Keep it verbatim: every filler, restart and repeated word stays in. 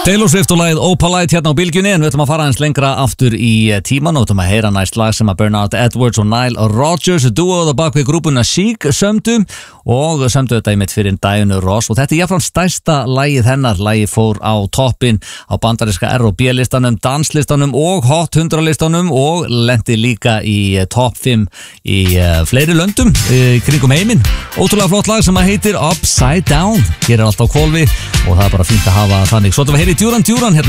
Taylor Swift og lagið Opalite hérna á bylgjunni, en við ætlum að fara eins lengra aftur í tíman og ætlum að heyra næst lag sem að Bernard Edwards og Nile Rodgers duoð á bak við grúpuna Chic sömdu og sömdu þetta einmitt fyrir Diana Ross og þetta er jáfnframt stærsta lagið hennar. Lagið fór á toppinn á bandaríska R og B listanum, danslistanum og Hot hundrað listanum og lendi líka í topp fimm í uh, fleiri löndum í kringum heiminn. Ótrúlega flott lag sem að heitir Upside Down. Hér er allt á hvolfi og það er bara fínt að hafa þannig. Svo þetta var heyri Duran Duran hérna